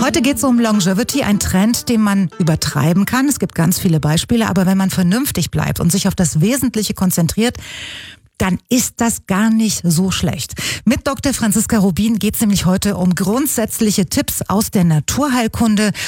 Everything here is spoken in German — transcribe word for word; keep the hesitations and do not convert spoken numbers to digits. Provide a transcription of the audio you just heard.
Heute geht es um Longevity, ein Trend, den man übertreiben kann. Es gibt ganz viele Beispiele, aber wenn man vernünftig bleibt und sich auf das Wesentliche konzentriert, dann ist das gar nicht so schlecht. Mit Doktor Franziska Rubin geht es nämlich heute um grundsätzliche Tipps aus der Naturheilkunde